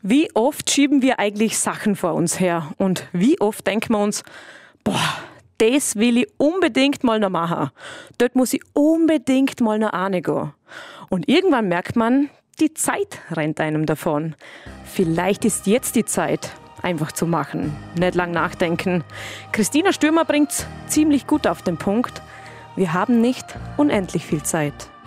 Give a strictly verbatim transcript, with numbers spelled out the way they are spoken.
Wie oft schieben wir eigentlich Sachen vor uns her? Und wie oft denken wir uns, boah, das will ich unbedingt mal noch machen. Dort muss ich unbedingt mal noch reingehen. Und irgendwann merkt man, die Zeit rennt einem davon. Vielleicht ist jetzt die Zeit, einfach zu machen. Nicht lang nachdenken. Christina Stürmer bringt's ziemlich gut auf den Punkt. Wir haben nicht unendlich viel Zeit.